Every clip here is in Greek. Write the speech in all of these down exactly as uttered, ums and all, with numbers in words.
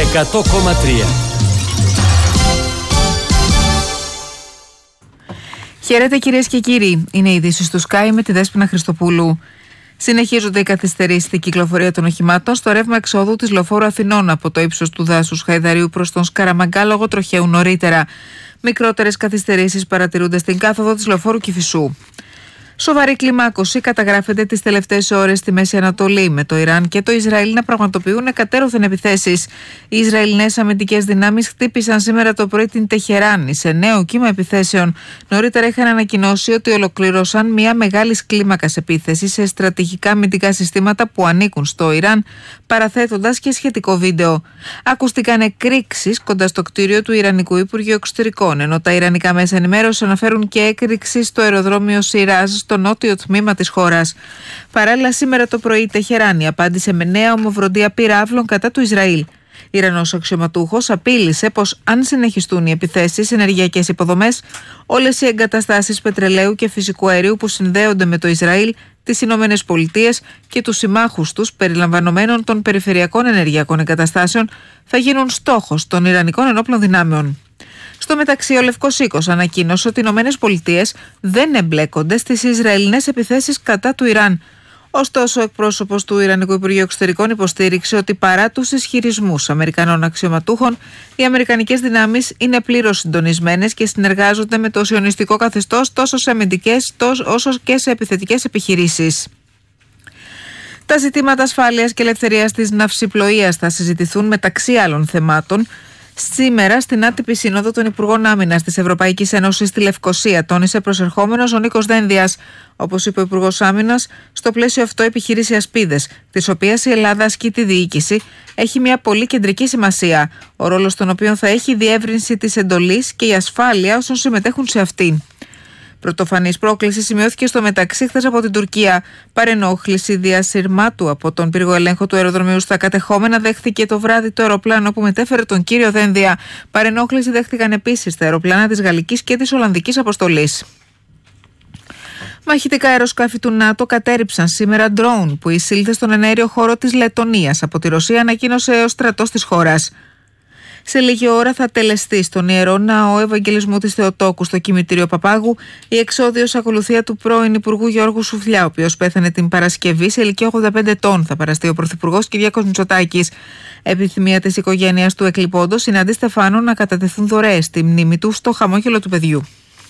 εκατό κόμμα τρία. Χαίρετε κυρίες και κύριοι, είναι οι ειδήσεις του Sky με τη Δέσποινα Χριστοπούλου. Συνεχίζονται οι καθυστερήσεις στην κυκλοφορία των οχημάτων στο ρεύμα εξόδου της Λεωφόρου Αθηνών από το ύψος του δάσους Χαϊδαρίου προς τον Σκαραμαγκά λόγω τροχαίου νωρίτερα. Μικρότερες καθυστερήσεις παρατηρούνται στην κάθοδο της Λεωφόρου Κηφισού. Σοβαρή κλιμάκωση καταγράφεται τις τελευταίες ώρες στη Μέση Ανατολή, με το Ιράν και το Ισραήλ να πραγματοποιούν εκατέρωθεν επιθέσεις. Οι Ισραηλινές αμυντικές δυνάμεις χτύπησαν σήμερα το πρωί την Τεχεράνη σε νέο κύμα επιθέσεων. Νωρίτερα είχαν ανακοινώσει ότι ολοκλήρωσαν μια μεγάλη κλίμακας επίθεση σε στρατηγικά αμυντικά συστήματα που ανήκουν στο Ιράν, παραθέτοντας και σχετικό βίντεο. Ακούστηκαν εκρήξεις κοντά στο κτίριο του Ιρανικού Υπουργείου Εξωτερικών, ενώ τα ιρανικά μέσα ενημέρωση αναφέρουν και έκρηξη στο αεροδρόμιο Σιράζ, στο νότιο τμήμα της χώρας. Παράλληλα, σήμερα το πρωί η Τεχεράνη απάντησε με νέα ομοβροντία πυράβλων κατά του Ισραήλ. Ιρανός αξιωματούχος απείλησε πως αν συνεχιστούν οι επιθέσεις σε ενεργειακές υποδομές, όλες οι εγκαταστάσεις πετρελαίου και φυσικού αερίου που συνδέονται με το Ισραήλ, τις Ηνωμένες Πολιτείες και τους συμμάχους τους, περιλαμβανομένων των περιφερειακών ενεργειακών εγκαταστάσεων, θα γίνουν στόχος των Ιρανικών ενόπλων δυνάμεων. Στο μεταξύ, ο Λευκός Οίκος ανακοίνωσε ότι οι Ηνωμένες Πολιτείες δεν εμπλέκονται στις Ισραηλινές επιθέσεις κατά του Ιράν. Ωστόσο, ο εκπρόσωπος του Ιρανικού Υπουργείου Εξωτερικών υποστήριξε ότι παρά τους ισχυρισμούς Αμερικανών αξιωματούχων, οι αμερικανικές δυνάμεις είναι πλήρως συντονισμένες και συνεργάζονται με το σιωνιστικό καθεστώς τόσο σε αμυντικές όσο και σε επιθετικές επιχειρήσεις. Τα ζητήματα ασφάλειας και ελευθερίας της ναυσιπλοείας θα συζητηθούν μεταξύ άλλων θεμάτων σήμερα στην άτυπη σύνοδο των Υπουργών Άμυνας της Ευρωπαϊκής Ένωσης στη Λευκοσία, τόνισε προσερχόμενος ο Νίκος Δένδιας. Όπως είπε ο Υπουργός Άμυνας, στο πλαίσιο αυτό η επιχείρηση Ασπίδες, της οποίας η Ελλάδα ασκεί τη διοίκηση, έχει μια πολύ κεντρική σημασία, ο ρόλος των οποίων θα έχει η διεύρυνση της εντολής και η ασφάλεια όσων συμμετέχουν σε αυτήν. Πρωτοφανής πρόκληση σημειώθηκε στο μεταξύ χθες από την Τουρκία. Παρενόχληση διασυρμάτου από τον πύργο ελέγχου του αεροδρομίου στα κατεχόμενα δέχθηκε το βράδυ το αεροπλάνο που μετέφερε τον κύριο Δένδια. Παρενόχληση δέχτηκαν επίσης τα αεροπλάνα της Γαλλικής και της Ολλανδικής αποστολής. Μαχητικά αεροσκάφη του ΝΑΤΟ κατέρριψαν σήμερα ντρόουν που εισήλθε στον εναέριο χώρο της Λετονίας από τη Ρωσία, ανακοίνωσε ο στρατός της χώρας. Σε λίγη ώρα θα τελεστεί στον Ιερό Ναό Ευαγγελισμού της Θεοτόκου στο Κημητήριο Παπάγου η εξώδιος ακολουθία του πρώην Υπουργού Γιώργου Σουφλιά, ο οποίος πέθανε την Παρασκευή σε ηλικία ογδόντα πέντε ετών. Θα παραστεί ο Πρωθυπουργός Κυριάκος Μητσοτάκης. Επιθυμία της οικογένειας του εκλειπώντος είναι αντί Στεφάνου να κατατεθούν δωρεές στη μνήμη του στο χαμόγελο του παιδιού.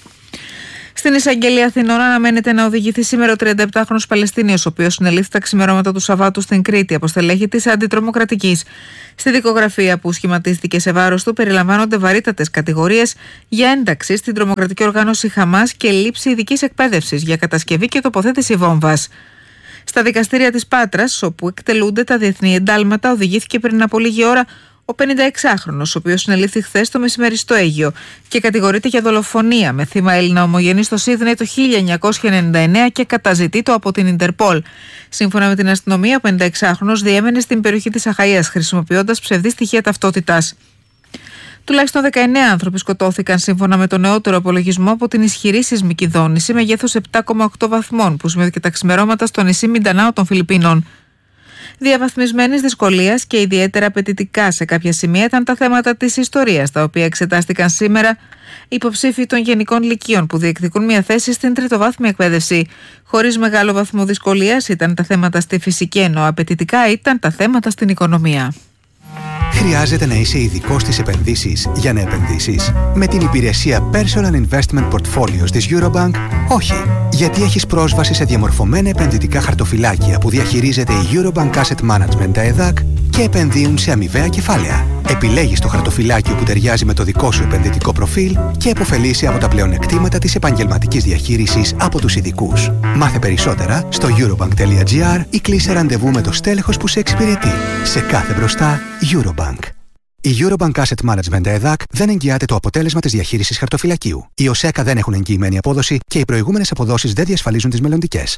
Στην εισαγγελία Αθηνών αναμένεται να οδηγηθεί σήμερα ο τριανταεπτάχρονος Παλαιστίνιος, ο οποίος συνελήφθη τα ξημερώματα του Σαββάτου στην Κρήτη από στελέχη της Αντιτρομοκρατικής. Στη δικογραφία που σχηματίστηκε σε βάρος του περιλαμβάνονται βαρύτατες κατηγορίες για ένταξη στην τρομοκρατική οργάνωση Χαμάς και λήψη ειδικής εκπαίδευσης για κατασκευή και τοποθέτηση βόμβας. Στα δικαστήρια της Πάτρας, όπου εκτελούνται τα διεθνή εντάλματα, οδηγήθηκε πριν από λίγη ώρα ο πενηνταεξάχρονος, ο οποίος συνελήφθη χθες το μεσημέρι στο Αίγυο και κατηγορείται για δολοφονία με θύμα Έλληνα ομογενή στο Σίδνεϊ το χίλια εννιακόσια ενενήντα εννέα και καταζητείτο από την Ιντερπολ. Σύμφωνα με την αστυνομία, ο πενηνταεξάχρονος διέμενε στην περιοχή της Αχαΐας χρησιμοποιώντας ψευδή στοιχεία ταυτότητας. Τουλάχιστον δεκαεννέα άνθρωποι σκοτώθηκαν σύμφωνα με τον νεότερο απολογισμό από την ισχυρή σεισμική δόνηση μεγέθους επτά κόμμα οκτώ βαθμών που σημειώθηκε τα ξημερώματα στο νησί Μιντανάο των Φιλιππίνων. Διαβαθμισμένης δυσκολίας και ιδιαίτερα απαιτητικά σε κάποια σημεία ήταν τα θέματα της ιστορίας, τα οποία εξετάστηκαν σήμερα υποψήφοι των γενικών λυκείων που διεκδικούν μια θέση στην τριτοβάθμια εκπαίδευση. Χωρίς μεγάλο βαθμό δυσκολίας ήταν τα θέματα στη φυσική, ενώ απαιτητικά ήταν τα θέματα στην οικονομία. Χρειάζεται να είσαι ειδικός στις επενδύσεις για να επενδύσεις? Με την υπηρεσία Personal Investment Portfolios της Eurobank, όχι. Γιατί έχεις πρόσβαση σε διαμορφωμένα επενδυτικά χαρτοφυλάκια που διαχειρίζεται η Eurobank Asset Management ΕΔΑΚ και επενδύουν σε αμοιβαία κεφάλαια. Επιλέγεις το χαρτοφυλάκιο που ταιριάζει με το δικό σου επενδυτικό προφίλ και επωφελείσαι από τα πλεονεκτήματα της επαγγελματικής διαχείρισης από τους ειδικούς. Μάθε περισσότερα στο eurobank.gr ή κλείσε ραντεβού με το στέλεχος που σε εξυπηρετεί. Σε κάθε μπροστά, Eurobank. Η Eurobank Asset Management ΕΔΑΚ δεν εγγυάται το αποτέλεσμα της διαχείρισης χαρτοφυλακίου. Οι ΟΣΕΚΑ δεν έχουν εγγυημένη απόδοση και οι προηγούμενες αποδόσεις δεν διασφαλίζουν τις μελλοντικές.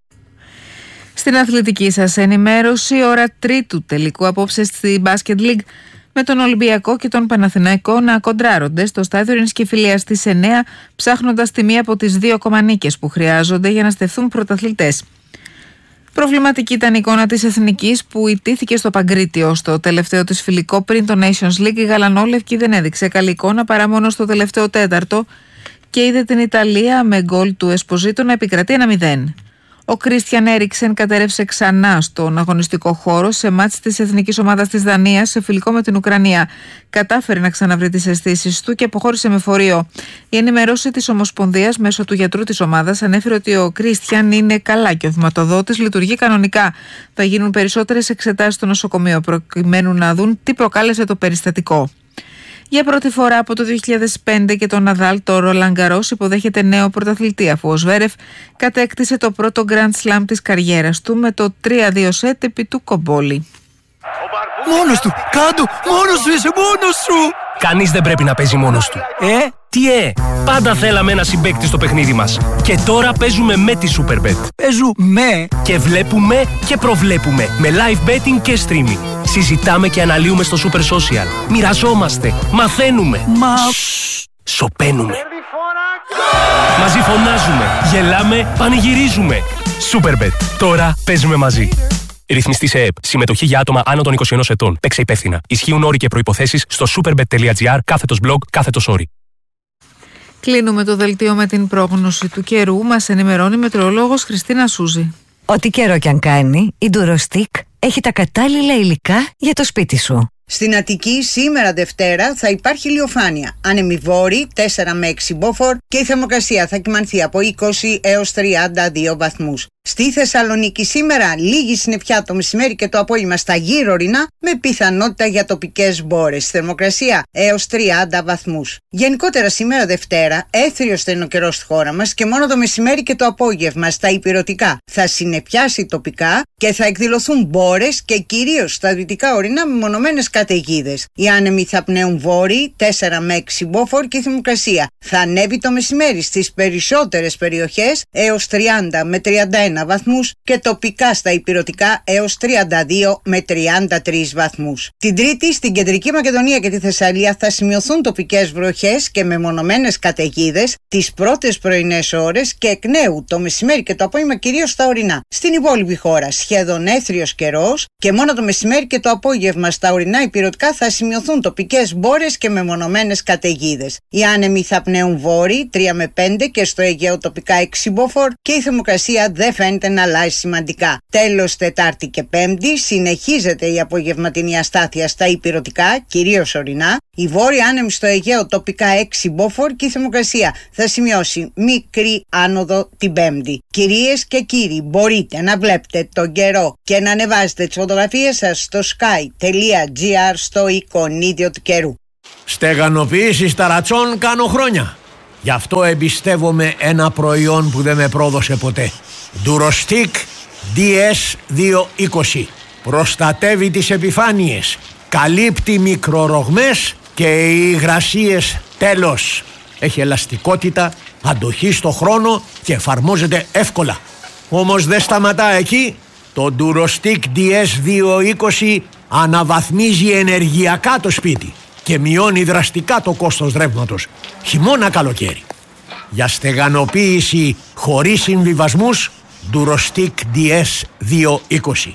Στην αθλητική σας ενημέρωση, ώρα τρίτου τελικού απόψε στη Basket League, με τον Ολυμπιακό και τον Παναθηναϊκό να κοντράρονται στο στάδιο Ειρήνης και Φιλίας στις εννέα, ψάχνοντας τη μία από τις δύο ακόμα νίκες που χρειάζονται για να στεφθούν πρωταθλητές. Προβληματική ήταν η εικόνα της Εθνικής που ιτήθηκε στο Παγκρίτιο. Στο τελευταίο της φιλικό πριν το Nations League η γαλανόλευκη δεν έδειξε καλή εικόνα παρά μόνο στο τελευταίο τέταρτο και είδε την Ιταλία με γκολ του Εσποζίτο να επικρατεί ένα μηδέν. Ο Κρίστιαν Έριξεν κατέρευσε ξανά στον αγωνιστικό χώρο σε μάτς της εθνικής ομάδας της Δανίας σε φιλικό με την Ουκρανία. Κατάφερε να ξαναβρει τις αισθήσεις του και αποχώρησε με φορείο. Η ενημερώση της Ομοσπονδίας μέσω του γιατρού της ομάδας ανέφερε ότι ο Κρίστιαν είναι καλά και ο βηματοδότης λειτουργεί κανονικά. Θα γίνουν περισσότερες εξετάσεις στο νοσοκομείο προκειμένου να δουν τι προκάλεσε το περιστατικό. Για πρώτη φορά από το δύο χιλιάδες πέντε και τον Ναδάλ, το Ρολάν Γκαρός υποδέχεται νέο πρωταθλητή αφού ο Σβέρεφ κατέκτησε το πρώτο Grand Slam της καριέρας του με το τρία δύο σετ επί του Κομπόλη. Μόνος του! Κάντο! Μόνος σου είσαι! Μόνος σου! Κανείς δεν πρέπει να παίζει μόνος του. Ε? Τι ε! Πάντα θέλαμε ένα συμπαίκτη στο παιχνίδι μας. Και τώρα παίζουμε με τη Superbet. Παίζουμε! Και βλέπουμε και προβλέπουμε με live betting και streaming. Συζητάμε και αναλύουμε στο Super Social. Μοιραζόμαστε, μαθαίνουμε. Μα... Σοπαίνουμε. Μαζί φωνάζουμε, γελάμε, πανηγυρίζουμε. Superbet. Τώρα παίζουμε μαζί. Ρυθμιστή σε ΕΕΠ. Συμμετοχή για άτομα άνω των είκοσι ενός ετών. Παίξε υπεύθυνα. Ισχύουν όροι και προϋποθέσεις στο superbet.gr κάθετος blog κάθετος όροι. Κλείνουμε το δελτίο με την πρόγνωση του καιρού. Μας ενημερώνει η μετεωρολόγος Χριστίνα Σούζη. Ό,τι καιρό κι αν κάνει, η Durostick έχει τα κατάλληλα υλικά για το σπίτι σου. Στην Αττική σήμερα Δευτέρα θα υπάρχει ηλιοφάνεια. Άνεμη βόρη τέσσερα με έξι μποφόρ και η θερμοκρασία θα κυμανθεί από είκοσι έως τριάντα δύο βαθμούς. Στη Θεσσαλονίκη σήμερα λίγη συννεφιά το μεσημέρι και το απόγευμα στα γύρω ορεινά με πιθανότητα για τοπικές μπόρες. Θερμοκρασία έως τριάντα βαθμούς. Γενικότερα σήμερα Δευτέρα έθριος θα είναι ο καιρός στη χώρα μας και μόνο το μεσημέρι και το απόγευμα στα ηπειρωτικά θα συννεφιάσει τοπικά και θα εκδηλωθούν μπόρες και κυρίως στα δυτικά ορεινά με μονομένες καταιγίδες. Οι άνεμοι θα πνέουν βόρειοι τέσσερα με έξι μποφόρ και η θερμοκρασία θα ανέβει το μεσημέρι στις περισσότερες περιοχές έως τριάντα με τριάντα ένα βαθμούς και τοπικά στα ηπειρωτικά έως τριάντα δύο με τριάντα τρεις βαθμούς. Την Τρίτη στην Κεντρική Μακεδονία και τη Θεσσαλία θα σημειωθούν τοπικές βροχές και μεμονωμένες καταιγίδες τις πρώτες πρωινές ώρες και εκ νέου το μεσημέρι και το απόγευμα κυρίως στα ορεινά. Στην υπόλοιπη χώρα σχεδόν έθριος καιρός και μόνο το μεσημέρι και το απόγευμα στα ορεινά ηπειρωτικά θα σημειωθούν τοπικές μπόρες και μεμονωμένες καταιγίδες. Οι άνεμοι θα πνέουν βόρειοι τρία με πέντε και στο Αιγαίο τοπικά έξι μποφόρ και η θερμοκρασία δεν φαίνεται να αλλάζει σημαντικά. Τέλος Τετάρτη και Πέμπτη συνεχίζεται η απογευματινή αστάθεια στα ηπειρωτικά, κυρίως ορεινά. Η βόρεια άνεμη στο Αιγαίο τοπικά έξι μποφόρ και η θερμοκρασία θα σημειώσει μικρή άνοδο την Πέμπτη. Κυρίες και κύριοι, μπορείτε να βλέπετε τον καιρό και να ανεβάζετε τις φωτογραφίες σας στο sky.gr στο εικονίδιο του καιρού. Στεγανοποίηση ταρατσών κάνω χρόνια. Γι' αυτό εμπιστεύομαι ένα προϊόν που δεν με πρόδωσε ποτέ. Durostick ντι ες διακόσια είκοσι. Προστατεύει τις επιφάνειες, καλύπτει μικρορογμές και οι υγρασίες τέλος. Έχει ελαστικότητα, αντοχή στο χρόνο και εφαρμόζεται εύκολα. Όμως δεν σταματά εκεί. Το Durostick ντι ες διακόσια είκοσι αναβαθμίζει ενεργειακά το σπίτι και μειώνει δραστικά το κόστος ρεύματος, χειμώνα καλοκαίρι. Για στεγανοποίηση χωρίς συμβιβασμούς, Durostick ντι ες διακόσια είκοσι.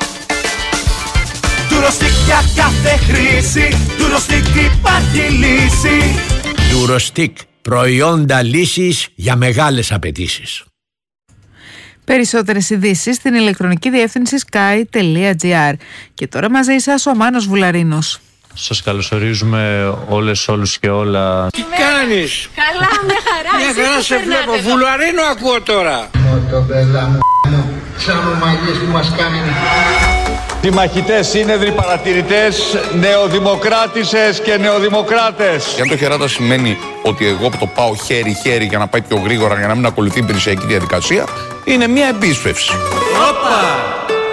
Durostick για κάθε χρήση, Durostick υπάρχει λύση. Durostick, προϊόντα λύσης για μεγάλες απαιτήσεις. Περισσότερες ειδήσεις στην ηλεκτρονική διεύθυνση sky.gr. Και τώρα μαζί σας ο Μάνος Βουλαρίνος. Σας καλωσορίζουμε όλες, όλους και όλα. Τι κάνεις? Καλά, μια χαρά. Μια χαρά σε βλέπω. Βουλαρίνο ακούω τώρα. Το μπελά μου, σαν ομαγίες που μας κάνουν. Συμμαχητές, σύνεδροι, παρατηρητές, νεοδημοκράτησες και νεοδημοκράτες. Και αν το χεράτα σημαίνει ότι εγώ το πάω χέρι-χέρι για να πάει πιο γρήγορα, για να μην ακολουθεί η υπηρεσιακή διαδικασία, είναι μια εμπίσφευση. Όπα!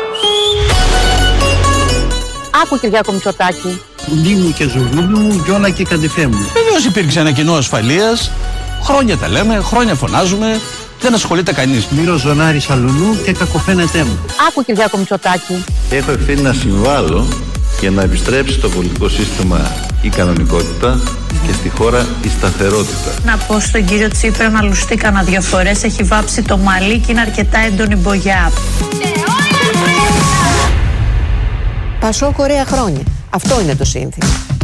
Άκου Κυριάκο Μητσοτάκη. Κουντί μου και ζουρνούλου μου, γιώνα και καντιφέ μου. Βεβαίως υπήρξε ένα κοινό ασφαλείας. Χρόνια τα λέμε, χρόνια φωνάζουμε. Δεν ασχολείται κανείς. Μύρο ζωνάρι σαλουνού και κακοφαίνεται μου. Άκου Κυριάκο Μητσοτάκη. Έχω ευθύνη να συμβάλλω για να επιστρέψει στο πολιτικό σύστημα η κανονικότητα και στη χώρα η σταθερότητα. Να πω στον κύριο Τσίπρα να λουστεί κανένα δύο φορές. Έχει βάψει το μαλλί και είναι αρκετά έντονη μπογιά. Πασόκ ωραία χρόνια. Αυτό είναι το σύνθημα.